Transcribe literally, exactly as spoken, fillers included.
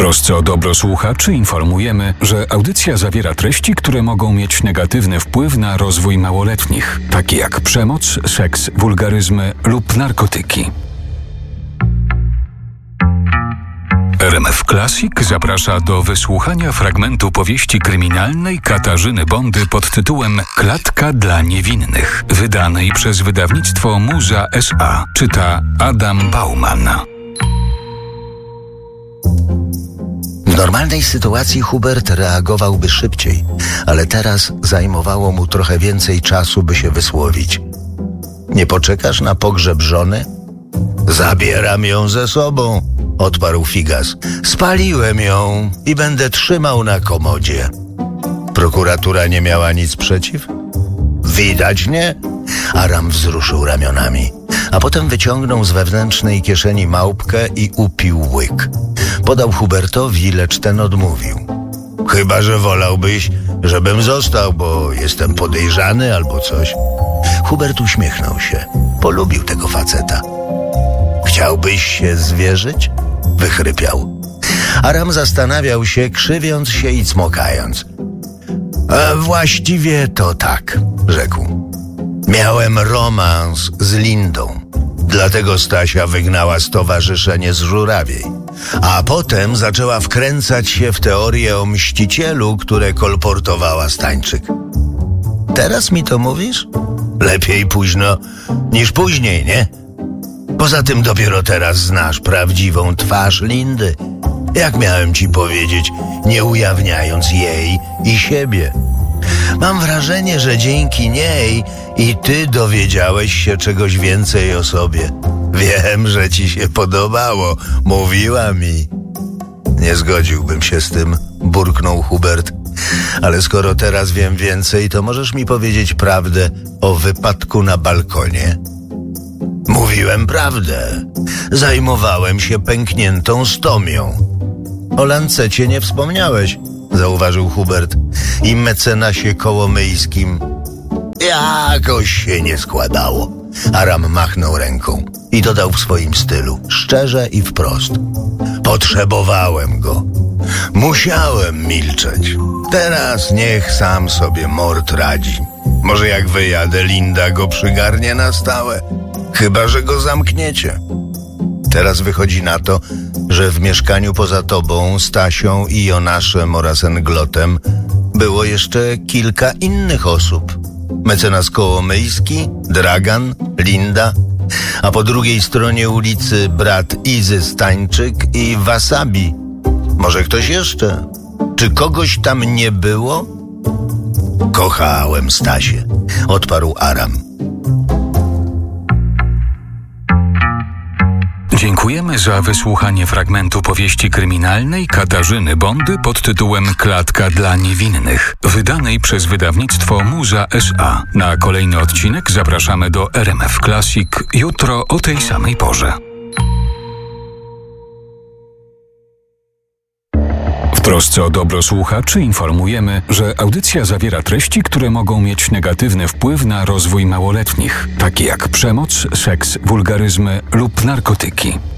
trosce o dobro słuchaczy informujemy, że audycja zawiera treści, które mogą mieć negatywny wpływ na rozwój małoletnich, takie jak przemoc, seks, wulgaryzmy lub narkotyki. R M F Classic zaprasza do wysłuchania fragmentu powieści kryminalnej Katarzyny Bondy pod tytułem Klatka dla niewinnych, wydanej przez wydawnictwo Muza S A. Czyta Adam Bauman. W normalnej sytuacji Hubert reagowałby szybciej, ale teraz zajmowało mu trochę więcej czasu, by się wysłowić. Nie poczekasz na pogrzeb żony? Zabieram ją ze sobą, odparł Figas. Spaliłem ją i będę trzymał na komodzie. Prokuratura nie miała nic przeciw? Widać nie? Aram wzruszył ramionami, a potem wyciągnął z wewnętrznej kieszeni małpkę i upił łyk. Podał Hubertowi, lecz ten odmówił. Chyba że wolałbyś, żebym został, bo jestem podejrzany albo coś. Hubert uśmiechnął się. Polubił tego faceta. Chciałbyś się zwierzyć? Wychrypiał. Aram zastanawiał się, krzywiąc się i cmokając. A właściwie to tak, rzekł. Miałem romans z Lindą. Dlatego Stasia wygnała stowarzyszenie z Żurawiej. A potem zaczęła wkręcać się w teorię o mścicielu, które kolportowała Stańczyk. Teraz mi to mówisz? Lepiej późno niż później, nie? Poza tym dopiero teraz znasz prawdziwą twarz Lindy. Jak miałem ci powiedzieć, nie ujawniając jej i siebie. Mam wrażenie, że dzięki niej i ty dowiedziałeś się czegoś więcej o sobie. Wiem, że ci się podobało, mówiła mi. Nie zgodziłbym się z tym, burknął Hubert. Ale skoro teraz wiem więcej, to możesz mi powiedzieć prawdę o wypadku na balkonie? Mówiłem prawdę. Zajmowałem się pękniętą stomią. O lancecie nie wspomniałeś, zauważył Hubert. I mecenasie Kołomyjskim. Jakoś się nie składało. Aram machnął ręką i dodał w swoim stylu, szczerze i wprost. Potrzebowałem go. Musiałem milczeć. Teraz niech sam sobie mord radzi. Może jak wyjadę, Linda go przygarnie na stałe. Chyba że go zamkniecie. Teraz wychodzi na to, że w mieszkaniu poza tobą, Stasią i Jonaszem oraz Englotem było jeszcze kilka innych osób. Mecenas Kołomyjski, Dragan, Linda, a po drugiej stronie ulicy brat Izy Stańczyk i Wasabi. Może ktoś jeszcze? Czy kogoś tam nie było? Kochałem Stasię, odparł Aram. Dziękujemy za wysłuchanie fragmentu powieści kryminalnej Katarzyny Bondy pod tytułem Klatka dla niewinnych, wydanej przez wydawnictwo Muza S A. Na kolejny odcinek zapraszamy do R M F Classic jutro o tej samej porze. W trosce o dobro słuchaczy informujemy, że audycja zawiera treści, które mogą mieć negatywny wpływ na rozwój małoletnich, takie jak przemoc, seks, wulgaryzmy lub narkotyki.